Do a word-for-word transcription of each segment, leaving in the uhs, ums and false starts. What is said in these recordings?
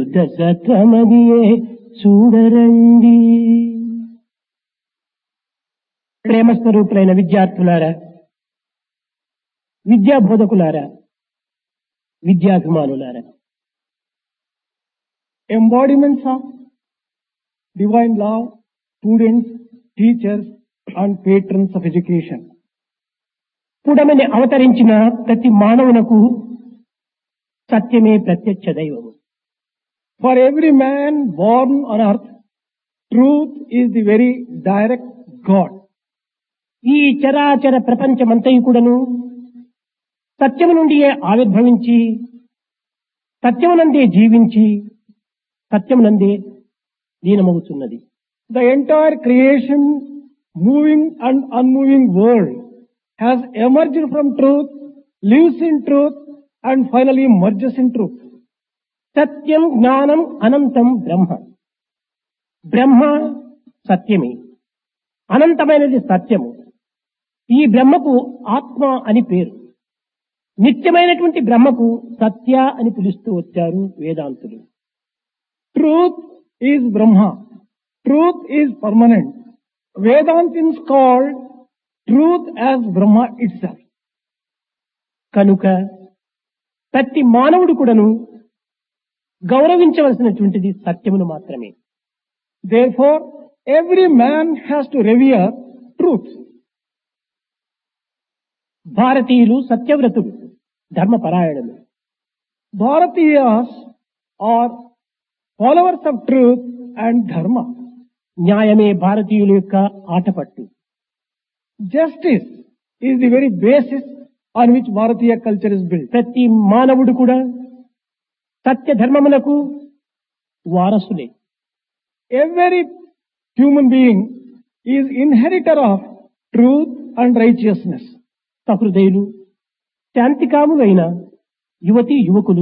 దశకమదియే చూడరండి. ప్రేమస్వరూపులైన విద్యార్థులారా, విద్యా బోధకులారా, విద్యాభిమానులారా, embodiments of divine love, students, teachers and patrons of education. పుడమని అవతరించిన ప్రతి మానవునకు సత్యమే ప్రత్యక్ష దైవము. For every man born on earth, truth is the very direct God. ఈ చరాచర ప్రపంచమంతయు కూడాను సత్యము నుండియే ఆవిర్భవించి సత్యమునందే జీవించి సత్యమునందే లీనమవుతున్నది. The entire creation, moving and unmoving world has emerged from truth, lives in truth and finally merges in truth. సత్యం జ్ఞానం అనంతం బ్రహ్మ. బ్రహ్మ సత్యమే, అనంతమైనది సత్యము. ఈ బ్రహ్మకు ఆత్మ అని పేరు. నిత్యమైనటువంటి బ్రహ్మకు సత్య అని పిలుస్తూ వచ్చారు వేదాంతులు. Truth is Brahma. Truth is permanent. Vedantins called truth as Brahma itself. కనుక ప్రతి మానవుడు కూడాను గౌరవించవలసినటువంటిది సత్యమును మాత్రమే. Therefore, every man has to revere truth. భారతీయులు సత్యవ్రతులు, ధర్మపరాయణులు. Bharatiyas are followers of truth and dharma. న్యాయమే భారతీయుల యొక్క Athapaththu. Justice is the very basis on which Bharatiya culture is built. ప్రతి మానవుడు కూడా సత్య ధర్మములకు వారసులే. Every human being is inheritor of truth and righteousness. సహృదయులు, శాంతికాములైన యువతీ యువకులు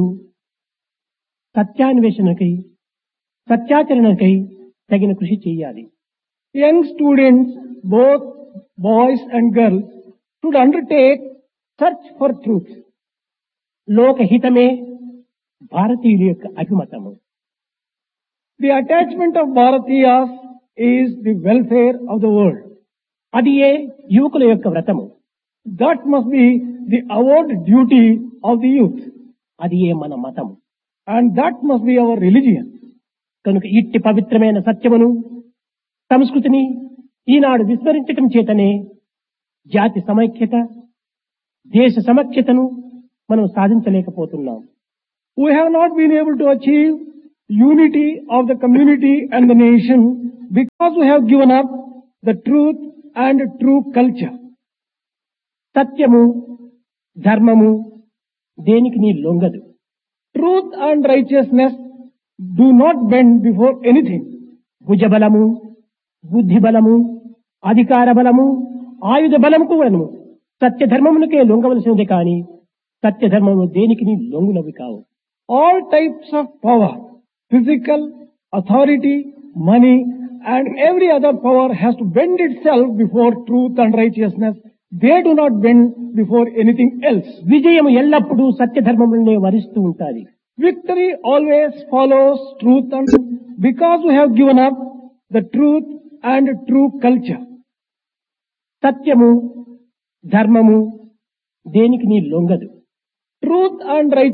సత్యాన్వేషణకై సత్యాచరణకై తగిన కృషి చేయాలి. Young students, both boys and girls, should undertake search for truth. లోకహితమే భారతీయుల యొక్క అభిమతము. The attachment of Bharatiyas is the welfare of the world. అది ఏ యువకుల యొక్క వ్రతము. That must be the avowed duty of the youth. అది ఏ మన మతము. And that must be our religion. కనుక ఇట్టి పవిత్రమైన సత్యమును సంస్కృతిని ఈనాడు విస్మరించటం చేతనే జాతి సమైక్యత, దేశ సమైక్యతను మనం సాధించలేకపోతున్నాం. We have not been able to achieve unity of the community and the nation because we have given up the truth and true culture. సత్యము ధర్మము దేనికి నీ లొంగదు. Truth and righteousness do not bend before anything. భుజబలము, బుద్ధి బలము, అధికార బలము, ఆయుధ బలము కూడాను సత్య ధర్మమునకే లొంగవలసినది కానీ సత్య ధర్మము దేనికి నీ లొంగునవి కావు. All types of power, physical, authority, money and every other power has to bend itself before truth and righteousness. They do not bend before anything else. విజయము ఎల్లప్పుడూ సత్య ధర్మములనే వరిస్తూ ఉంటాది. Victory always follows truth and because we have given up the truth and true culture. సత్యము ధర్మము దేనికి నీ లొంగదు. Truth and righteousness